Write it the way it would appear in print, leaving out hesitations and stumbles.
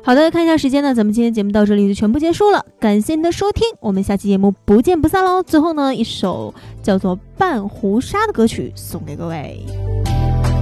好的，看一下时间呢，咱们今天节目到这里就全部结束了，感谢您的收听，我们下期节目不见不散喽。最后呢，一首叫做《半壶纱》的歌曲送给各位。